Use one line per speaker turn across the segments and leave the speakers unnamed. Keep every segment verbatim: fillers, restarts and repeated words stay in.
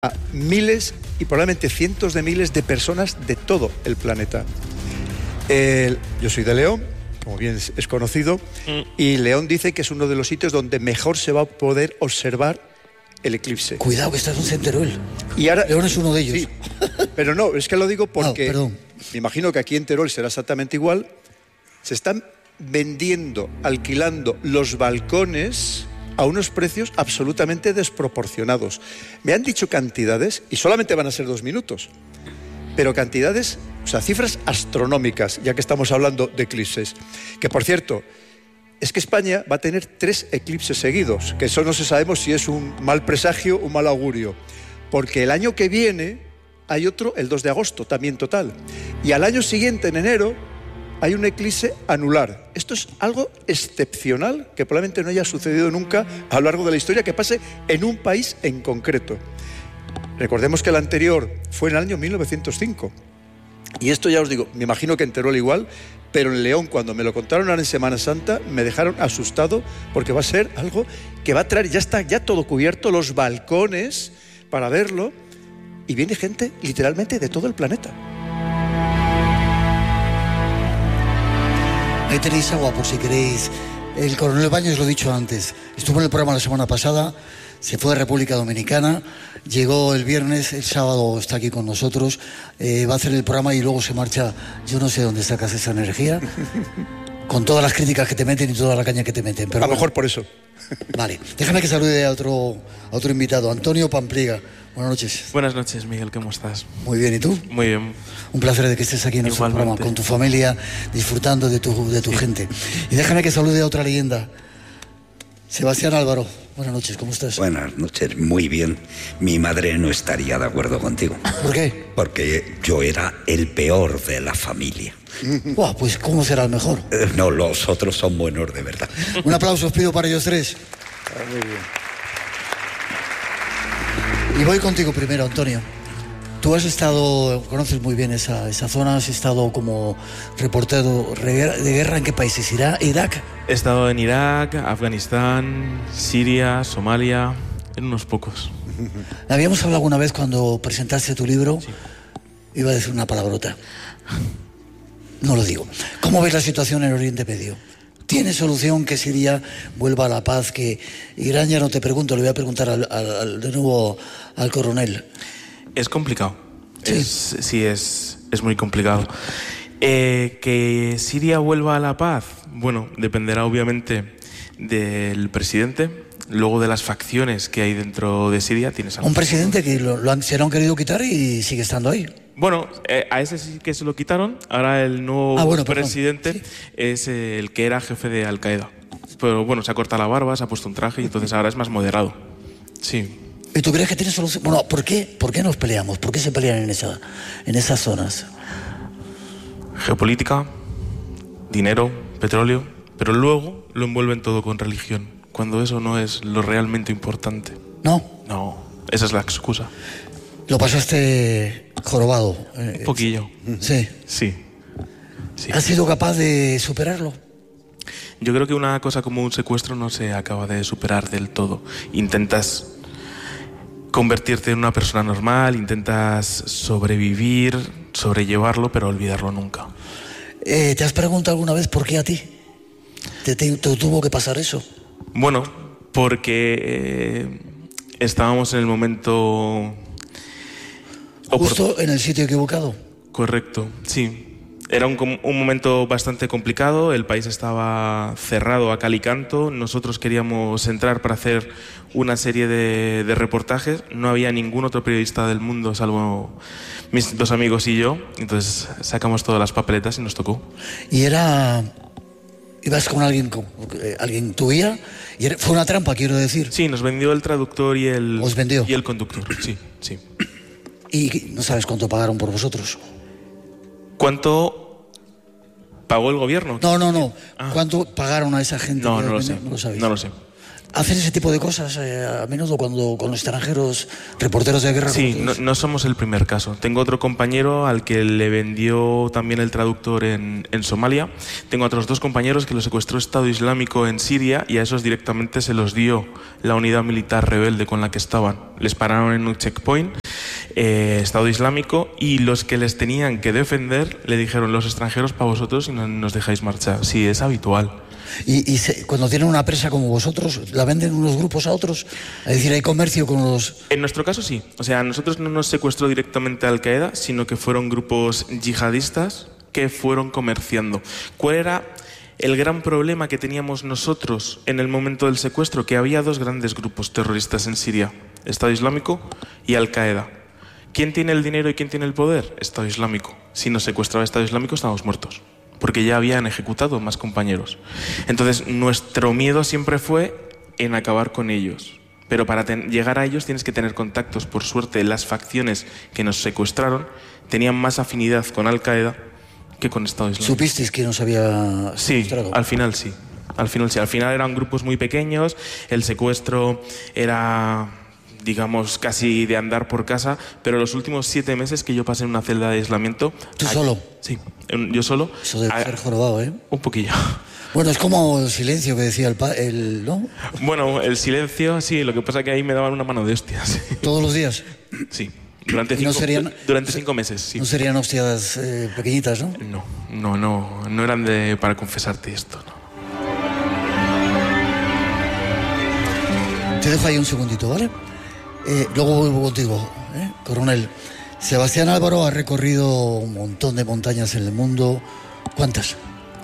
a miles y probablemente cientos de miles de personas de todo el planeta. El, yo soy de León, como bien es, es conocido, mm. y León dice que es uno de los sitios donde mejor se va a poder observar el eclipse.
Cuidado, que estás en Teruel.
Y ahora,
León es uno de ellos.
Sí, pero no, es que lo digo porque...
Ah, perdón.
Me imagino que aquí en Teruel será exactamente igual. Se están vendiendo, alquilando los balcones a unos precios absolutamente desproporcionados. Me han dicho cantidades, y solamente van a ser dos minutos, pero cantidades, o sea, cifras astronómicas, ya que estamos hablando de eclipses. Que, por cierto, es que España va a tener tres eclipses seguidos, que eso no se sabemos si es un mal presagio o un mal augurio, porque el año que viene hay otro, el dos de agosto, también total, y al año siguiente, en enero, hay un eclipse anular. Esto es algo excepcional que probablemente no haya sucedido nunca a lo largo de la historia, que pase en un país en concreto. Recordemos que el anterior fue en el año mil novecientos cinco. Y esto ya os digo, me imagino que en Teruel igual, pero en León, cuando me lo contaron ahora en Semana Santa, me dejaron asustado porque va a ser algo que va a traer, ya está ya todo cubierto, los balcones para verlo, y viene gente literalmente de todo el planeta.
Ahí tenéis agua por si queréis. El coronel Baños, lo he dicho antes, estuvo en el programa la semana pasada, se fue a República Dominicana, llegó el viernes, el sábado está aquí con nosotros, eh, va a hacer el programa y luego se marcha. Yo no sé dónde sacas esa energía, con todas las críticas que te meten y toda la caña que te meten. Pero
a lo
bueno,
mejor por eso.
Vale, déjame que salude a otro, a otro invitado, Antonio Pampliega. Buenas noches.
Buenas noches, Miguel, ¿cómo estás?
Muy bien, ¿y tú?
Muy bien.
Un placer de que estés aquí en nuestro programa, con tu familia, disfrutando de tu, de tu sí. gente. Y déjame que salude a otra leyenda, Sebastián Álvaro. Buenas noches, ¿cómo estás?
Buenas noches, muy bien. Mi madre no estaría de acuerdo contigo.
¿Por qué?
Porque yo era el peor de la familia.
Buah, pues ¿cómo será el mejor?
Eh, no, los otros son buenos de verdad.
Un aplauso os pido para ellos tres.
Ah, muy bien.
Y voy contigo primero, Antonio. Tú has estado, conoces muy bien esa, esa zona, has estado como reportero de guerra. ¿En qué países? ¿Irak?
He estado en Irak, Afganistán, Siria, Somalia, en unos pocos.
Habíamos hablado alguna vez cuando presentaste tu libro, sí. Iba a decir una palabrota. No lo digo. ¿Cómo ves la situación en Oriente Medio? ¿Tiene solución que Siria vuelva a la paz? Que Irán, ya no te pregunto, le voy a preguntar al, al, de nuevo al coronel.
Es complicado.
Sí,
es, sí es, es muy complicado. Eh, que Siria vuelva a la paz, bueno, dependerá obviamente del presidente, luego de las facciones que hay dentro de Siria. Tienes
un presidente que lo, lo han, se lo han querido quitar y sigue estando ahí.
Bueno, eh, a ese sí que se lo quitaron. Ahora el nuevo
ah, bueno,
presidente
sí.
es el que era jefe de Al-Qaeda. Pero bueno, se ha cortado la barba, se ha puesto un traje y entonces ahora es más moderado. Sí.
¿Y tú crees que tiene solución? Bueno, ¿por qué, ¿por qué nos peleamos? ¿Por qué se pelean en, esa, en esas zonas?
Geopolítica, dinero, petróleo, pero luego lo envuelven todo con religión, cuando eso no es lo realmente importante.
¿No?
No, esa es la excusa.
¿Lo pasaste jorobado?
Un poquillo.
Sí.
Sí. sí.
¿Has sido capaz de superarlo?
Yo creo que una cosa como un secuestro no se acaba de superar del todo. Intentas convertirte en una persona normal, intentas sobrevivir, sobrellevarlo, pero olvidarlo nunca.
Eh, ¿Te has preguntado alguna vez por qué a ti? ¿Te, te, te tuvo que pasar eso?
Bueno, porque eh, estábamos en el momento...
¿Justo en el sitio equivocado?
Correcto, sí. Era un, un momento bastante complicado, el país estaba cerrado a cal y canto, nosotros queríamos entrar para hacer una serie de, de reportajes, no había ningún otro periodista del mundo salvo mis dos amigos y yo, entonces sacamos todas las papeletas y nos tocó.
¿Y era... ibas con alguien, con, alguien tuya? ¿Y era, fue una trampa, quiero decir?
Sí, nos vendió el traductor y el,
¿Os vendió?
Y el conductor, sí, sí.
¿Y no sabes cuánto pagaron por vosotros?
¿Cuánto pagó el gobierno?
No, no, no. Ah. ¿Cuánto pagaron a esa gente?
No, no lo sé.
No lo sabéis.
No lo sé.
¿Hacen ese tipo de cosas eh, a menudo cuando con los extranjeros, reporteros de guerra?
Sí, no, no somos el primer caso. Tengo otro compañero al que le vendió también el traductor en, en Somalia. Tengo otros dos compañeros que los secuestró Estado Islámico en Siria y a esos directamente se los dio la unidad militar rebelde con la que estaban. Les pararon en un checkpoint, eh, Estado Islámico, y los que les tenían que defender le dijeron: los extranjeros para vosotros y no nos dejáis marchar. Sí, es habitual.
Y, y se, cuando tienen una presa como vosotros, ¿la venden unos grupos a otros? Es decir, ¿hay comercio con los...?
En nuestro caso sí. O sea, a nosotros no nos secuestró directamente Al Qaeda, sino que fueron grupos yihadistas que fueron comerciando. ¿Cuál era el gran problema que teníamos nosotros en el momento del secuestro? Que había dos grandes grupos terroristas en Siria: Estado Islámico y Al Qaeda. ¿Quién tiene el dinero y quién tiene el poder? Estado Islámico. Si nos secuestraba Estado Islámico, estábamos muertos, porque ya habían ejecutado más compañeros. Entonces, nuestro miedo siempre fue en acabar con ellos. Pero para llegar a ellos tienes que tener contactos. Por suerte, las facciones que nos secuestraron tenían más afinidad con Al Qaeda que con Estado Islámico.
¿Supisteis que nos había
Sí,
secuestrado?
al final sí. Al final sí. Al final eran grupos muy pequeños. El secuestro era, digamos, casi de andar por casa, pero los últimos siete meses que yo pasé en una celda de aislamiento...
¿Tú
ay,
solo?
Sí, yo solo.
Eso debe
a,
ser jorobado, ¿eh?
Un poquillo.
Bueno, es como el silencio que decía el, pa el ¿no?
Bueno, el silencio, sí, lo que pasa es que ahí me daban una mano de hostias.
¿Todos los días?
Sí, durante
¿Y
cinco,
no serían,
durante cinco meses, sí.
No serían hostias eh, pequeñitas, ¿no?
No, no, no, no eran de para confesarte esto, no.
Te dejo ahí un segundito, ¿vale? Eh, luego vuelvo contigo, ¿eh? Coronel. Sebastián Álvaro ha recorrido un montón de montañas en el mundo. ¿Cuántas?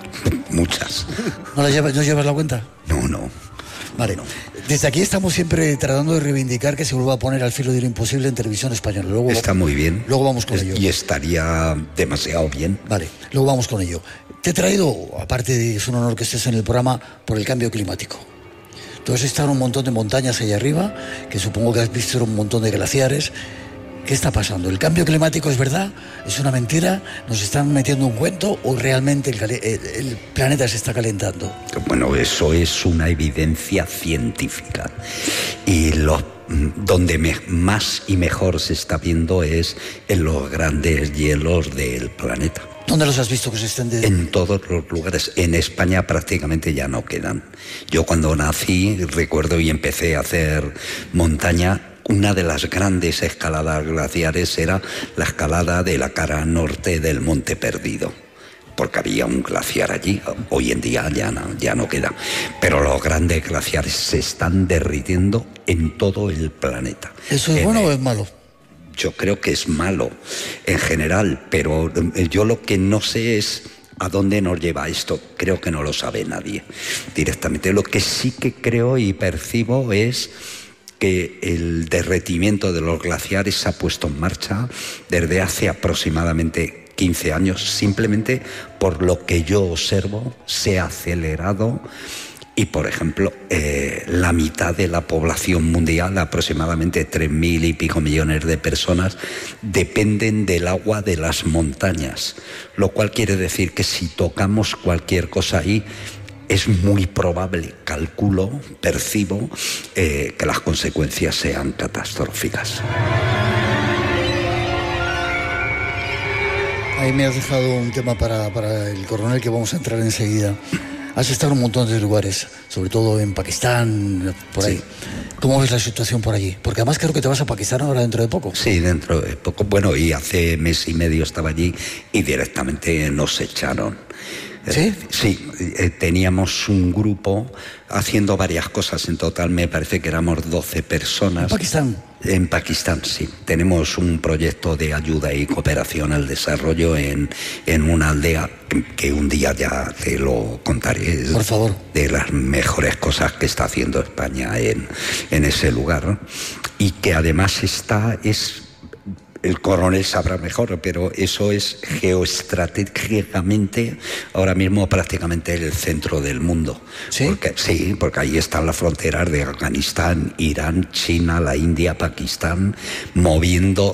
Muchas.
¿No, las llevas, ¿no llevas la cuenta?
No, no.
Vale. Desde aquí estamos siempre tratando de reivindicar que se vuelva a poner Al filo de lo imposible en televisión española. Luego,
Está muy bien.
Luego vamos con
es,
ello.
Y estaría demasiado bien.
Vale, luego vamos con ello. Te he traído, aparte de es un honor que estés en el programa, por el cambio climático. Tú has estado en un montón de montañas allá arriba, que supongo que has visto un montón de glaciares. ¿Qué está pasando? ¿El cambio climático es verdad? ¿Es una mentira? ¿Nos están metiendo un cuento o realmente el, el, el planeta se está calentando?
Bueno, eso es una evidencia científica. Y lo, donde me, más y mejor se está viendo es en los grandes hielos del planeta.
¿Dónde los has visto que se estén de...?
En todos los lugares. En España prácticamente ya no quedan. Yo cuando nací, recuerdo y empecé a hacer montaña, una de las grandes escaladas glaciares era la escalada de la cara norte del Monte Perdido, porque había un glaciar allí. Hoy en día ya no, ya no queda. Pero los grandes glaciares se están derritiendo en todo el planeta.
¿Eso es
en
bueno
el...
o es malo?
Yo creo que es malo en general, pero yo lo que no sé es a dónde nos lleva esto. Creo que no lo sabe nadie directamente. Lo que sí que creo y percibo es que el derretimiento de los glaciares se ha puesto en marcha desde hace aproximadamente quince años, simplemente por lo que yo observo, se ha acelerado. Y, por ejemplo, eh, la mitad de la población mundial, aproximadamente tres mil y pico millones de personas, dependen del agua de las montañas. Lo cual quiere decir que si tocamos cualquier cosa ahí, es muy probable, calculo, percibo, eh, que las consecuencias sean catastróficas.
Ahí me has dejado un tema para, para el coronel que vamos a entrar enseguida. Has estado en un montón de lugares, sobre todo en Pakistán, por ahí. Sí. ¿Cómo ves la situación por allí? Porque además creo que te vas a Pakistán ahora dentro de poco.
Sí, dentro de poco. Bueno, y hace mes y medio estaba allí y directamente nos echaron.
¿Sí?
Sí, teníamos un grupo haciendo varias cosas. En total me parece que éramos doce personas.
¿En Pakistán?
En Pakistán, sí. Tenemos un proyecto de ayuda y cooperación al desarrollo en, en una aldea que, que un día ya te lo contaré.
Por favor.
De las mejores cosas que está haciendo España en, en ese lugar. Y que además está... es el coronel sabrá mejor, pero eso es geoestratégicamente ahora mismo prácticamente el centro del mundo.
¿Sí?
Porque, sí, porque ahí están las fronteras de Afganistán, Irán, China, la India, Pakistán, moviendo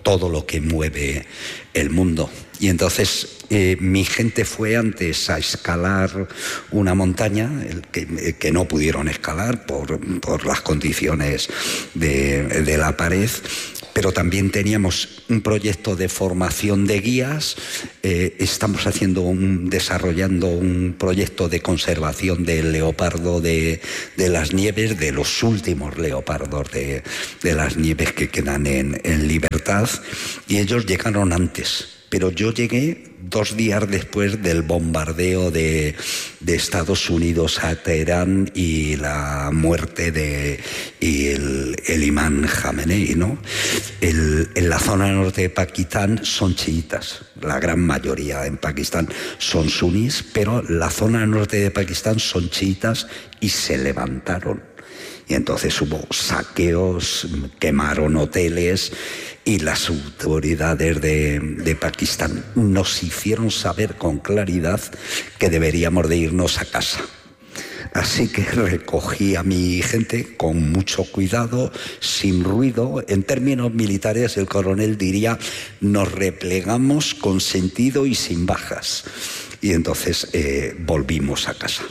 todo lo que mueve el mundo. Y entonces eh, mi gente fue antes a escalar una montaña el que, que no pudieron escalar por, por las condiciones de, de la pared, pero también teníamos un proyecto de formación de guías. Eh, estamos haciendo un, desarrollando un proyecto de conservación del leopardo de, de las nieves, de los últimos leopardos de, de las nieves que quedan en, en libertad, y ellos llegaron antes. Pero yo llegué dos días después del bombardeo de, de Estados Unidos a Teherán y la muerte de y el, el imán Jamenei, ¿no? El, en la zona norte de Pakistán son chiitas, la gran mayoría en Pakistán son sunís, pero la zona norte de Pakistán son chiitas y se levantaron. Y entonces hubo saqueos, quemaron hoteles, y las autoridades de, de Pakistán nos hicieron saber con claridad que deberíamos de irnos a casa. Así que recogí a mi gente con mucho cuidado, sin ruido. En términos militares, el coronel diría, nos replegamos con sentido y sin bajas. Y entonces eh, volvimos a casa.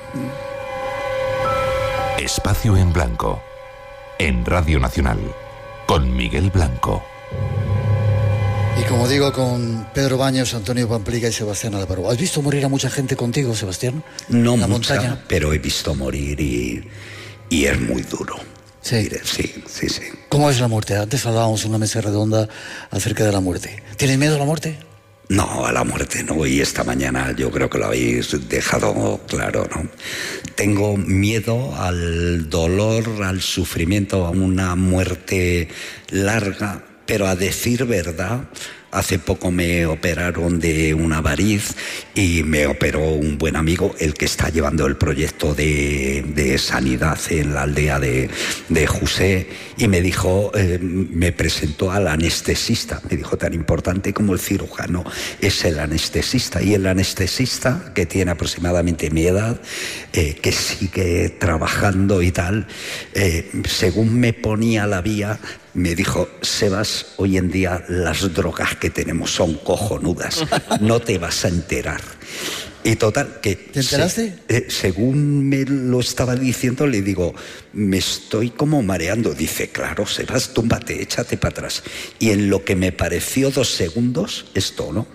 Espacio en Blanco, en Radio Nacional, con Miguel Blanco.
Y como digo, con Pedro Baños, Antonio Pamplica y Sebastián Álvaro. ¿Has visto morir a mucha gente contigo, Sebastián?
No
en la
mucha,
montaña.
pero he visto morir y, y es muy duro.
Sí.
Mire, sí, sí, sí.
¿Cómo es la muerte? Antes hablábamos en una mesa redonda acerca de la muerte. ¿Tienes miedo a la muerte?
No, a la muerte no, y esta mañana yo creo que lo habéis dejado claro, ¿no? Tengo miedo al dolor, al sufrimiento, a una muerte larga, pero a decir verdad, hace poco me operaron de una variz y me operó un buen amigo, el que está llevando el proyecto de, de sanidad en la aldea de, de José, y me dijo, eh, me presentó al anestesista, me dijo, tan importante como el cirujano es el anestesista, y el anestesista, que tiene aproximadamente mi edad, eh, que sigue trabajando y tal, eh, según me ponía la vía, me dijo, Sebas, hoy en día las drogas que tenemos son cojonudas, no te vas a enterar. Y total, que...
¿Te enteraste?
Se, eh, según me lo estaba diciendo, le digo, me estoy como mareando. Dice, claro, Sebas, túmbate, échate para atrás. Y en lo que me pareció dos segundos, esto, ¿no?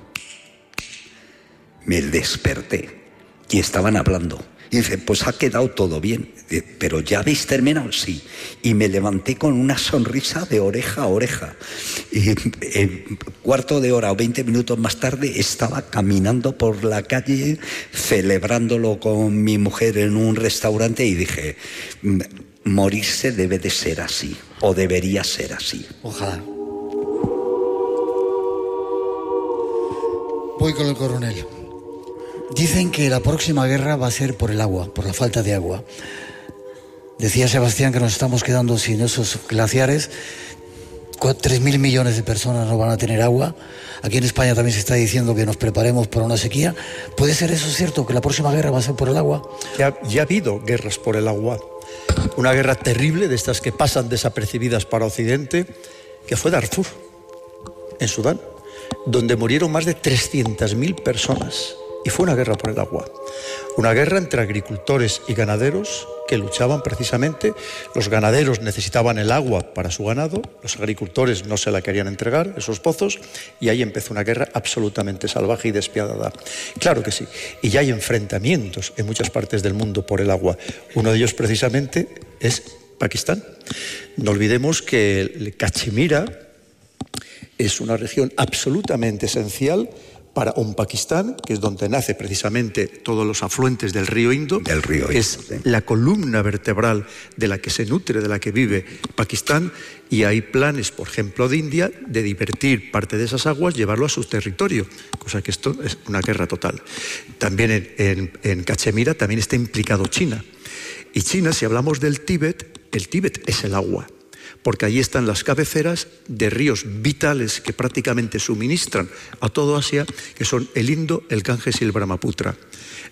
Me desperté y estaban hablando. Y dice, pues ha quedado todo bien. Dice, ¿pero ya habéis terminado? Sí. Y me levanté con una sonrisa de oreja a oreja. Y en cuarto de hora o veinte minutos más tarde estaba caminando por la calle, celebrándolo con mi mujer en un restaurante, y dije, morirse debe de ser así, o debería ser así.
Ojalá. Voy con el coronel. Dicen que la próxima guerra va a ser por el agua, por la falta de agua. Decía Sebastián que nos estamos quedando sin esos glaciares. Tres mil millones de personas no van a tener agua. Aquí en España también se está diciendo que nos preparemos para una sequía. ¿Puede ser eso cierto, que la próxima guerra va a ser por el agua?
Ya, ya ha habido guerras por el agua. Una guerra terrible, de estas que pasan desapercibidas para Occidente, que fue Darfur, en Sudán, donde murieron más de trescientas mil personas. Y fue una guerra por el agua. Una guerra entre agricultores y ganaderos que luchaban precisamente. Los ganaderos necesitaban el agua para su ganado, los agricultores no se la querían entregar, esos pozos, y ahí empezó una guerra absolutamente salvaje y despiadada. Claro que sí. Y ya hay enfrentamientos en muchas partes del mundo por el agua. Uno de ellos precisamente es Pakistán. No olvidemos que el Cachemira es una región absolutamente esencial para un Pakistán, que es donde nace precisamente todos los afluentes del río Indo,
del río
que es
sí.
la columna vertebral de la que se nutre, de la que vive Pakistán, y hay planes, por ejemplo, de India, de divertir parte de esas aguas, llevarlo a su territorio, cosa que esto es una guerra total. También en, en, en Cachemira también está implicado China. Y China, si hablamos del Tíbet, el Tíbet es el agua, porque allí están las cabeceras de ríos vitales que prácticamente suministran a todo Asia, que son el Indo, el Ganges y el Brahmaputra.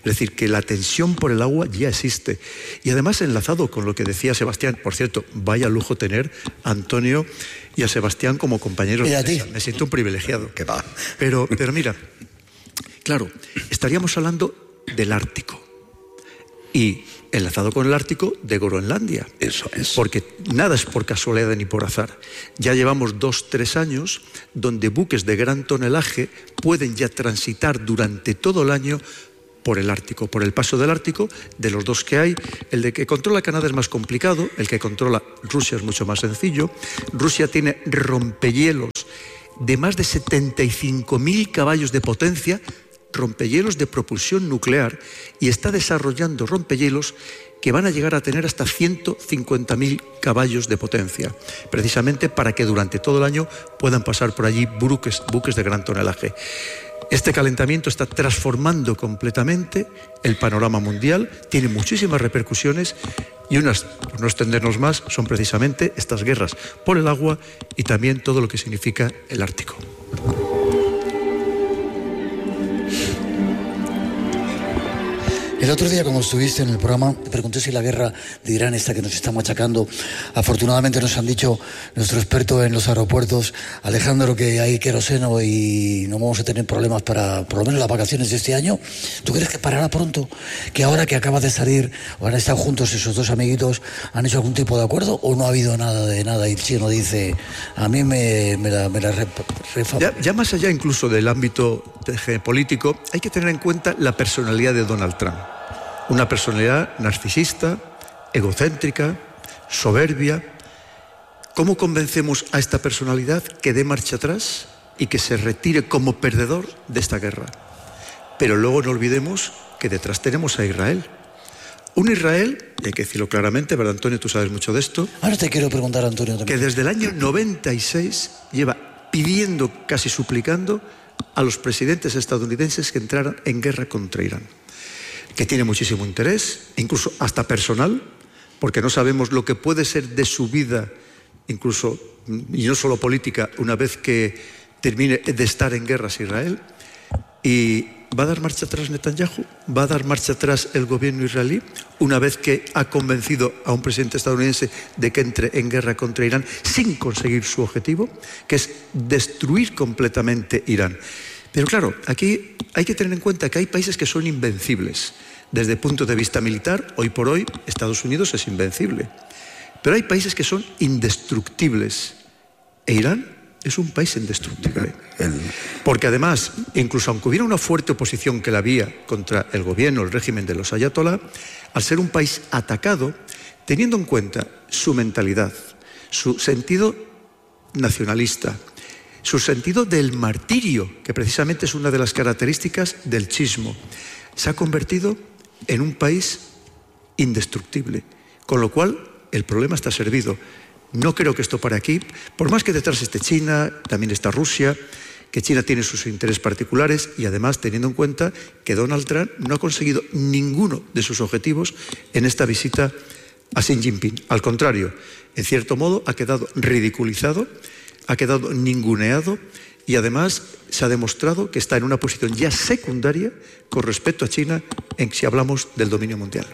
Es decir, que la tensión por el agua ya existe. Y además, enlazado con lo que decía Sebastián, por cierto, vaya lujo tener a Antonio y a Sebastián como compañeros.
¿Y a ti?
Me siento un privilegiado.
Que va.
Pero, pero mira, claro, estaríamos hablando del Ártico. Y enlazado con el Ártico, de Groenlandia.
Eso es.
Porque nada es por casualidad ni por azar. Ya llevamos dos, tres años donde buques de gran tonelaje pueden ya transitar durante todo el año por el Ártico, por el paso del Ártico. De los dos que hay, el de que controla Canadá es más complicado, el que controla Rusia es mucho más sencillo. Rusia tiene rompehielos de más de setenta y cinco mil caballos de potencia, rompehielos de propulsión nuclear, y está desarrollando rompehielos que van a llegar a tener hasta ciento cincuenta mil caballos de potencia, precisamente para que durante todo el año puedan pasar por allí buques, buques de gran tonelaje. Este calentamiento está transformando completamente el panorama mundial, tiene muchísimas repercusiones, y unas, por no extendernos más, son precisamente estas guerras por el agua y también todo lo que significa el Ártico.
El otro día, cuando estuviste en el programa, te pregunté si la guerra de Irán, esta que nos está machacando, afortunadamente nos han dicho nuestro experto en los aeropuertos, Alejandro, que hay queroseno y no vamos a tener problemas para, por lo menos, las vacaciones de este año. ¿Tú crees que parará pronto? ¿Que ahora que acaba de salir, o han estado juntos esos dos amiguitos, han hecho algún tipo de acuerdo o no ha habido nada de nada? Y el chino dice, a mí me, me la, me la re, refa...
ya, ya más allá incluso del ámbito político, hay que tener en cuenta la personalidad de Donald Trump. Una personalidad narcisista, egocéntrica, soberbia. ¿Cómo convencemos a esta personalidad que dé marcha atrás y que se retire como perdedor de esta guerra? Pero luego no olvidemos que detrás tenemos a Israel. Un Israel, y hay que decirlo claramente, ¿verdad, Antonio? Tú sabes mucho de esto.
Ahora te quiero preguntar, Antonio, también.
Que desde el año noventa y seis lleva pidiendo, casi suplicando, a los presidentes estadounidenses que entraran en guerra contra Irán. Que tiene muchísimo interés, incluso hasta personal, porque no sabemos lo que puede ser de su vida, incluso, y no solo política, una vez que termine de estar en guerras Israel. ¿Y va a dar marcha atrás Netanyahu? ¿Va a dar marcha atrás el gobierno israelí una vez que ha convencido a un presidente estadounidense de que entre en guerra contra Irán sin conseguir su objetivo, que es destruir completamente Irán? Pero claro, aquí hay que tener en cuenta que hay países que son invencibles. Desde el punto de vista militar, hoy por hoy, Estados Unidos es invencible. Pero hay países que son indestructibles. E Irán es un país indestructible. Porque además, incluso aunque hubiera una fuerte oposición que la había contra el gobierno, el régimen de los ayatolá, al ser un país atacado, teniendo en cuenta su mentalidad, su sentido nacionalista, su sentido del martirio, que precisamente es una de las características del chiismo, se ha convertido en un país indestructible, con lo cual el problema está servido. No creo que esto pare aquí, por más que detrás esté China, también está Rusia, que China tiene sus intereses particulares, y además teniendo en cuenta que Donald Trump no ha conseguido ninguno de sus objetivos en esta visita a Xi Jinping. Al contrario, en cierto modo ha quedado ridiculizado, ha quedado ninguneado, y además se ha demostrado que está en una posición ya secundaria con respecto a China en si hablamos del dominio mundial.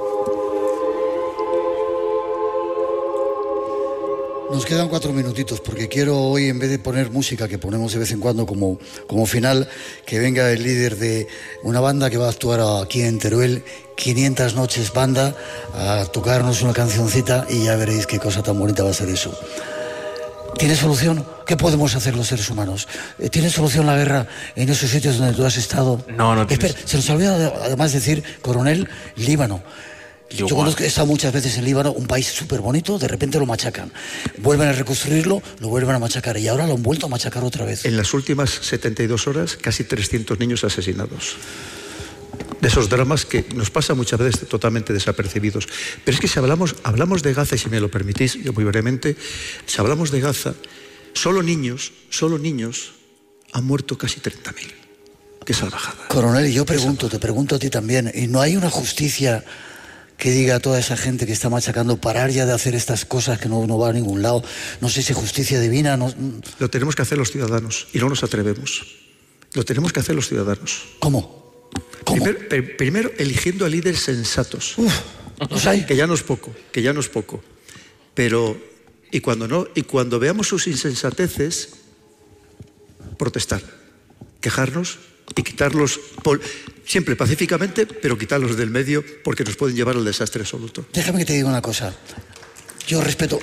Nos quedan cuatro minutitos porque quiero hoy, en vez de poner música que ponemos de vez en cuando como, como final, que venga el líder de una banda que va a actuar aquí en Teruel, quinientas noches banda, a tocarnos una cancioncita, y ya veréis qué cosa tan bonita va a ser eso. ¿Tiene solución? ¿Qué podemos hacer los seres humanos? ¿Tiene solución la guerra en esos sitios donde tú has estado?
No, no tienes.
Espera, se nos olvida además decir, coronel, Líbano. Yo, Yo conozco, he estado muchas veces en Líbano, un país súper bonito, de repente lo machacan. Vuelven a reconstruirlo, lo vuelven a machacar, y ahora lo han vuelto a machacar otra vez.
En las últimas setenta y dos horas, casi trescientos niños asesinados. De esos dramas que nos pasa muchas veces totalmente desapercibidos. Pero es que si hablamos, hablamos de Gaza, y si me lo permitís, yo muy brevemente, si hablamos de Gaza, solo niños, solo niños, han muerto casi treinta mil. Qué salvajada.
Coronel, yo pregunto, te pregunto a ti también, ¿y no hay una justicia que diga a toda esa gente que está machacando parar ya de hacer estas cosas que no, no va a ningún lado? No sé si justicia divina... No...
Lo tenemos que hacer los ciudadanos y no nos atrevemos. Lo tenemos que hacer los ciudadanos.
¿Cómo? ¿Cómo? ¿Cómo?
Primero, per- primero eligiendo a líderes sensatos.
Uf, los hay.
Que ya no es poco, que ya no es poco. Pero, y cuando no, y cuando veamos sus insensateces, protestar, quejarnos y quitarlos, por, siempre pacíficamente, pero quitarlos del medio porque nos pueden llevar al desastre absoluto.
Déjame que te diga una cosa. Yo respeto...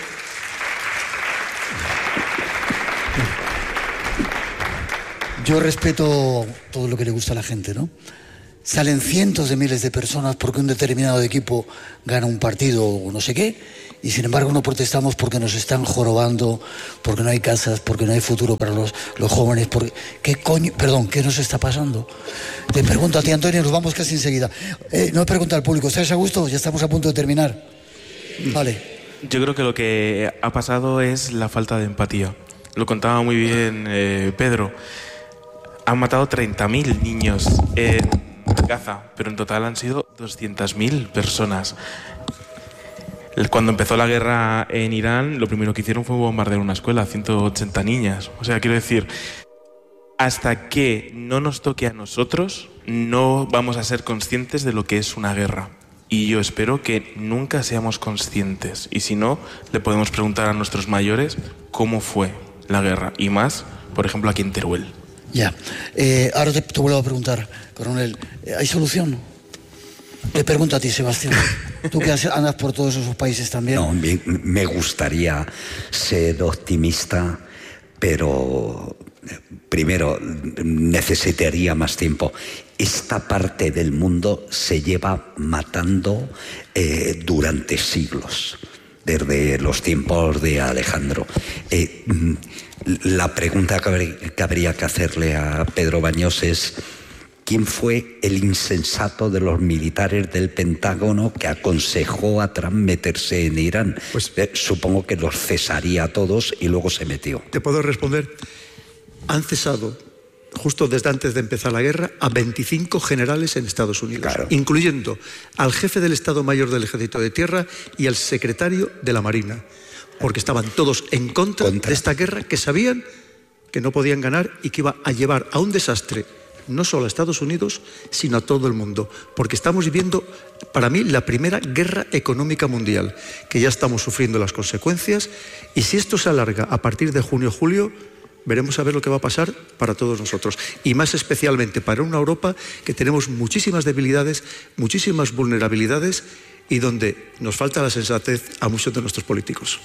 Yo respeto todo lo que le gusta a la gente, ¿no? Salen cientos de miles de personas porque un determinado equipo gana un partido o no sé qué, y sin embargo no protestamos porque nos están jorobando, porque no hay casas, porque no hay futuro para los, los jóvenes. Porque, ¿qué coño? Perdón, ¿qué nos está pasando? Te pregunto a ti, Antonio, nos vamos casi enseguida. Eh, no he preguntado al público, ¿estás a gusto? Ya estamos a punto de terminar. Vale.
Yo creo que lo que ha pasado es la falta de empatía. Lo contaba muy bien eh, Pedro. Han matado treinta mil niños en Gaza, pero en total han sido doscientas mil personas. Cuando empezó la guerra en Irán, lo primero que hicieron fue bombardear una escuela, ciento ochenta niñas. O sea, quiero decir, hasta que no nos toque a nosotros, no vamos a ser conscientes de lo que es una guerra. Y yo espero que nunca seamos conscientes. Y si no, le podemos preguntar a nuestros mayores cómo fue la guerra. Y más, por ejemplo, aquí en Teruel.
Ya. Eh, ahora te, te vuelvo a preguntar, coronel, ¿hay solución? Te pregunto a ti, Sebastián. Tú que andas por todos esos países también.
No, me, me gustaría ser optimista, pero primero necesitaría más tiempo. Esta parte del mundo se lleva matando eh, durante siglos, desde los tiempos de Alejandro. Eh, la pregunta que habría, que habría que hacerle a Pedro Baños es: ¿quién fue el insensato de los militares del Pentágono que aconsejó a Trump meterse en Irán? Pues eh, supongo que los cesaría a todos y luego se metió.
¿Te puedo responder? Han cesado, justo desde antes de empezar la guerra, a veinticinco generales en Estados Unidos,
claro,
incluyendo al jefe del Estado Mayor del Ejército de Tierra y al secretario de la Marina, porque estaban todos en contra, contra de esta guerra que sabían que no podían ganar y que iba a llevar a un desastre no solo a Estados Unidos, sino a todo el mundo, porque estamos viviendo, para mí, la primera guerra económica mundial, que ya estamos sufriendo las consecuencias, y si esto se alarga a partir de junio o julio, veremos a ver lo que va a pasar para todos nosotros, y más especialmente para una Europa que tenemos muchísimas debilidades, muchísimas vulnerabilidades, y donde nos falta la sensatez a muchos de nuestros políticos.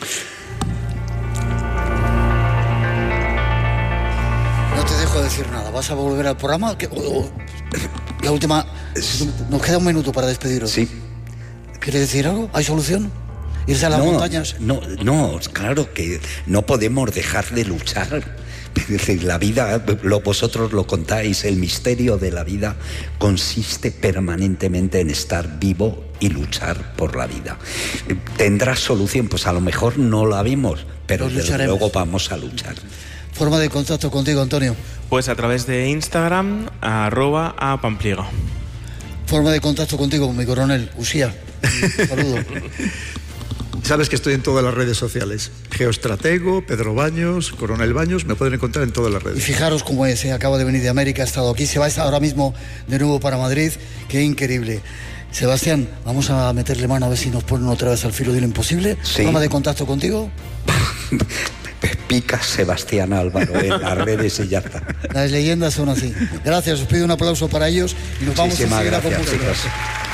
No te dejo decir nada. ¿Vas a volver al programa? La última... Nos queda un minuto para despediros.
Sí.
¿Quieres decir algo? ¿Hay solución? ¿Irse a las
no,
montañas?
No, no, claro que no podemos dejar de luchar. Es decir, la vida, lo, vosotros lo contáis, el misterio de la vida consiste permanentemente en estar vivo y luchar por la vida. ¿Tendrá solución? Pues a lo mejor no la vimos, pero desde luego vamos a luchar.
Forma de contacto contigo, Antonio.
Pues a través de Instagram, arroba a Pampliega.
Forma de contacto contigo, mi coronel, Usía. Saludo.
Sabes que estoy en todas las redes sociales. Geostratego, Pedro Baños, Coronel Baños, me pueden encontrar en todas las redes.
Y fijaros cómo es, ¿eh? Acaba de venir de América, ha estado aquí, se va ahora mismo de nuevo para Madrid. Qué increíble. Sebastián, vamos a meterle mano a ver si nos ponen otra vez al filo de lo imposible.
Sí.
Forma de contacto contigo.
Pica Sebastián Álvaro en las redes y ya está.
Las leyendas son así. Gracias, os pido un aplauso para ellos y nos vamos a seguir a
gracias, chicos.